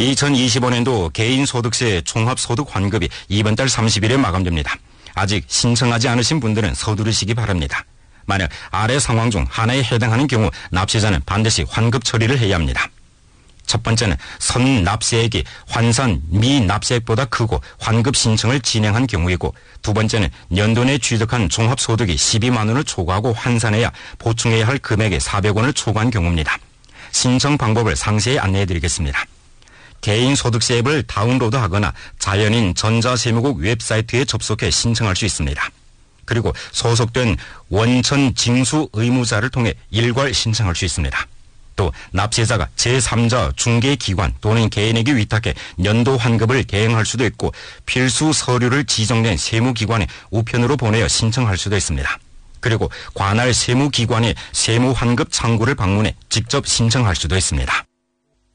2025년도 개인소득세 종합소득 환급이 이번 달 30일에 마감됩니다. 아직 신청하지 않으신 분들은 서두르시기 바랍니다. 만약 아래 상황 중 하나에 해당하는 경우 납세자는 반드시 환급 처리를 해야 합니다. 첫 번째는 선납세액이 환산 미납세액보다 크고 환급 신청을 진행한 경우이고, 두 번째는 연도 내 취득한 종합소득이 12만 원을 초과하고 환산해야 보충해야 할 금액의 400원을 초과한 경우입니다. 신청 방법을 상세히 안내해 드리겠습니다. 개인소득세 앱을 다운로드하거나 자연인 전자세무국 웹사이트에 접속해 신청할 수 있습니다. 그리고 소속된 원천 징수 의무자를 통해 일괄 신청할 수 있습니다. 또 납세자가 제3자 중개기관 또는 개인에게 위탁해 연도 환급을 대행할 수도 있고, 필수 서류를 지정된 세무기관에 우편으로 보내어 신청할 수도 있습니다. 그리고 관할 세무기관의 세무환급 창구를 방문해 직접 신청할 수도 있습니다.